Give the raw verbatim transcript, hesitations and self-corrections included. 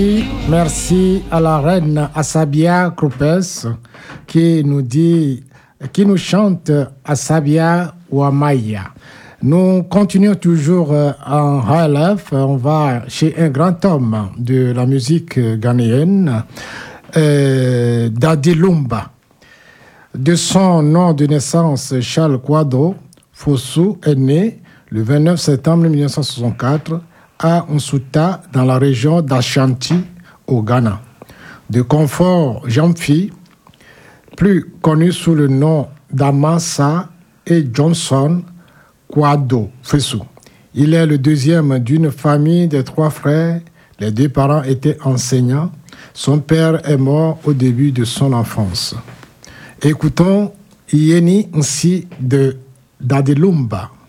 Merci à la reine Asabia Krupes qui nous dit, qui nous chante Asabia Wamaya. Nous continuons toujours en relève. On va chez un grand homme de la musique ghanéenne, euh, Dadi Lumba. De son nom de naissance, Charles Kouado Fossou est né le vingt-neuf septembre mille neuf cent soixante-quatre à Nsuta, dans la région d'Ashanti, au Ghana. De Confort Jamfi, plus connu sous le nom d'Amasa et Johnson Kouado Fossou. Il est le deuxième d'une famille de trois frères. Les deux parents étaient enseignants. Son père est mort au début de son enfance. Écoutons Yeni Nsi de Dadi Lumba.